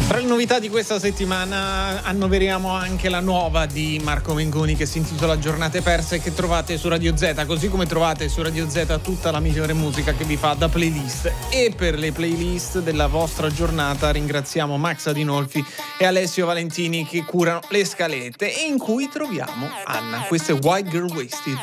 Tra le novità di questa settimana annoveriamo anche la nuova di Marco Mengoni che si intitola Giornate perse, che trovate su Radio Z, così come trovate su Radio Z tutta la migliore musica che vi fa da playlist. E per le playlist della vostra giornata ringraziamo Max Adinolfi e Alessio Valentini che curano le scalette, e in cui troviamo Anna. Questa è White Girl Wasted.